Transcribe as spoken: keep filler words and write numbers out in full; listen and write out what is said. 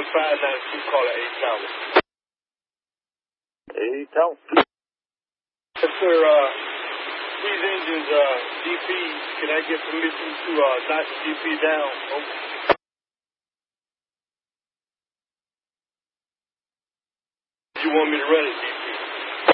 five nine two, call it eight Tower. eight Tower. Yes, sir. Uh, these engines, uh, D P, can I get permission to uh, knock the D P down? Oh. You want me to run it, D P?